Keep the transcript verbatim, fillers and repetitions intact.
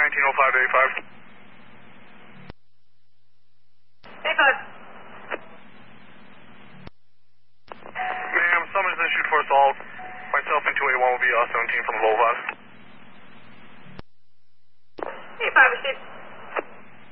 nineteen oh five to A five. A five. Ma'am, summons issued for assault. Myself and two A one will be uh, seventeen from Volvas.